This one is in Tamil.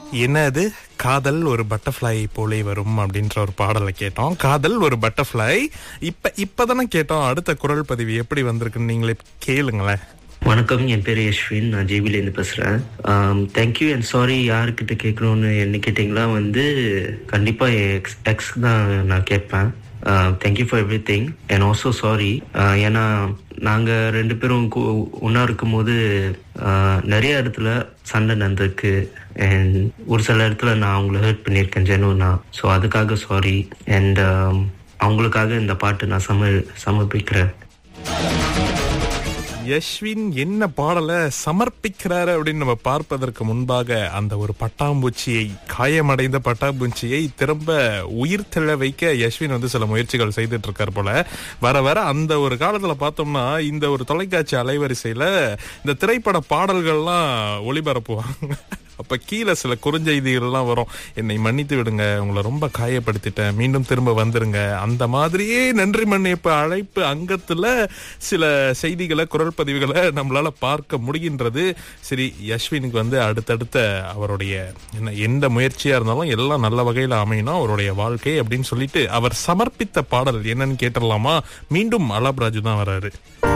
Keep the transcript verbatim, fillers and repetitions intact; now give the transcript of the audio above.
என்னது காதல் ஒரு பட்டர்ஃப்ளை போலே வரும் அப்படின்ற ஒரு பாடலை கேட்டோம். காதல் ஒரு பட்டர்ஃப்ளை. இப்ப இப்பதானே கேட்டோம். அடுத்த குரல் பதிவு எப்படி வந்திருக்குன்னு நீங்களே கேளுங்களேன். வணக்கம், என் பேர் யஸ்வின், நான் ஜேபிலேருந்து பேசுகிறேன். தேங்க்யூ அண்ட் சாரி யாருக்கிட்ட கேட்கணும்னு என்ன கேட்டிங்களா வந்து கண்டிப்பாக எக்ஸ் எக்ஸ் தான் நான் கேட்பேன். Thank you for every thing and also sorry. ஏன்னா நாங்கள் ரெண்டு பேரும் ஒன்றா இருக்கும் போது நிறைய இடத்துல சண்டை நடந்திருக்கு அண்ட் ஒரு சில இடத்துல நான் அவங்கள ஹர்ட் பண்ணியிருக்கேன் ஜெனுவனா. ஸோ அதுக்காக சாரி அண்ட் அவங்களுக்காக இந்த பாட்டு நான் சம சமர்ப்பிக்கிறேன். யஸ்வின் என்ன பாடலை சமர்ப்பிக்கிறாரு அப்படின்னு நம்ம பார்ப்பதற்கு முன்பாக அந்த ஒரு பட்டாம்பூச்சியை, காயமடைந்த பட்டாம்பூச்சியை திரும்ப உயிர் தெழ வைக்க யஸ்வின் வந்து சில முயற்சிகள் செய்துட்டு இருக்கார் போல. வர வர அந்த ஒரு காலத்துல பார்த்தோம்னா இந்த ஒரு தொலைக்காட்சி அலைவரிசையில இந்த திரைப்பட பாடல்கள்லாம் ஒளிபரப்புவாங்க. அப்ப கீழே சில குறுஞ்செய்திகள்லாம் வரும். என்னை மன்னித்து விடுங்க, உங்களை ரொம்ப காயப்படுத்திட்டேன், மீண்டும் திரும்ப வந்துருங்க. அந்த மாதிரியே நன்றி மன்னிப்பு அழைப்பு அங்கத்துல சில செய்திகளை, குரல் பதிவுகளை நம்மளால பார்க்க முடிகின்றது. சரி, யஸ்வினுக்கு வந்து அடுத்தடுத்த அவருடைய என்ன எந்த முயற்சியா இருந்தாலும் எல்லாம் நல்ல வகையில அமையணும் அவருடைய வாழ்க்கை அப்படின்னு சொல்லிட்டு அவர் சமர்ப்பித்த பாடல் என்னன்னு கேட்டுடலாமா? மீண்டும் அலாப்ராஜு தான் வராரு.